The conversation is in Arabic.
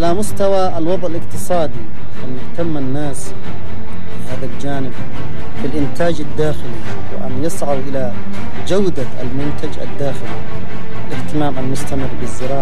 على مستوى الوضع الاقتصادي، أن يهتم الناس بهذا الجانب في الإنتاج الداخلي، وأن يسعوا إلى جودة المنتج الداخلي، الاهتمام المستمر بالزراعة.